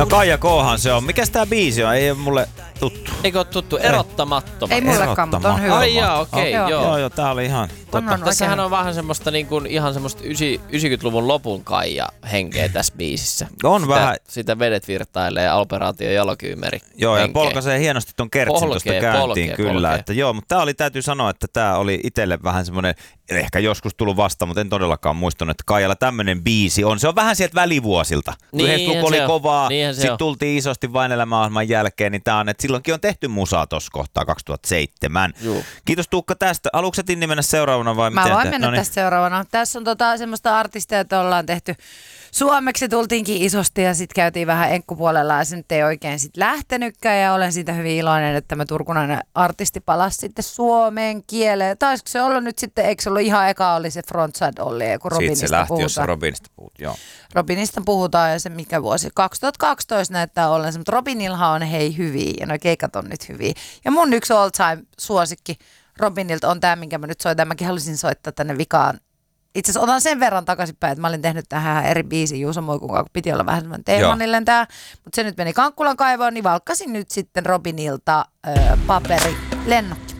No Kaija K:han se on. Mikäs tää biisi on? Ei ole mulle tuttu. Eikö ole tuttu? Erottamattomat. Ei mullekaan, mutta on hyvä. Ai jaa, okei, joo. Joo, tää oli ihan... Tässähän on vähän semmoista niinku, ihan semmoista 90-luvun lopun Kaija henkeä tässä biisissä. On vähän. Sitä vedet virtailee Operaatio Jalokyymeri. Joo, ja polkaisee hienosti ton kertsin tuosta käyntiin kyllä. Että joo, mutta tää oli, täytyy sanoa, että tää oli itselle vähän semmoinen, ehkä joskus tullut vasta, mutta en todellakaan muistanut, että Kaijalla tämmönen biisi on. Se on vähän sieltä välivuosilta. Niin, oli kovaa, sitten tultiin isosti Vain elämäohjelman jälkeen, niin tää on, että silloinkin on tehty musaa tossa kohtaa 2007. Juu. Kiitos Tuukka tästä. Haluatko sä Tinni mennä seuraavana vai miten? Mä voin mennä tästä seuraavana. Tässä on semmoista artistia, että ollaan tehty suomeksi, tultiinkin isosti ja sitten käytiin vähän enkkupuolella ja se nyt ei oikein sit lähtenytkään ja olen siitä hyvin iloinen, että tämä turkunainen artisti palasi sitten suomeen kieleen. Taisiko se olla nyt sitten, eikö se ollut ihan eka oli se Frontside Olli, kun Robinista siitä se lähti, puhutaan. jossa Robinista puhut, joo. Robinista puhutaan ja se mikä vuosi, 2012 näyttää ollen, mutta Robinilha on hei hyviä ja noi keikat on nyt hyviä. Ja mun yksi all time suosikki Robinilta on tämä, minkä mä nyt soitan. Mäkin halusin soittaa tänne vikaan. Itse asiassa otan sen verran takaisinpäin, että mä olin tehnyt tähän eri biisin Juuso Muikun, piti olla vähän semmoinen teemannilleen tää. Mutta se nyt meni Kankkulan kaivoon, niin valkkasin nyt sitten Robinilta paperi lennokki.